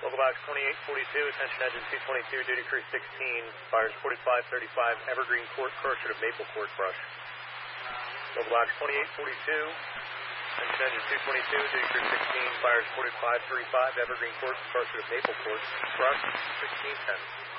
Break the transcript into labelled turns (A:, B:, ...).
A: Local box 2842, attention engine 222, duty crew 16, fires 4535, Evergreen Court, correction of Maple Court brush. Local box 2842, attention engine 222, duty crew 16, fires 4535, Evergreen Court, correction of Maple Court, brush 1610.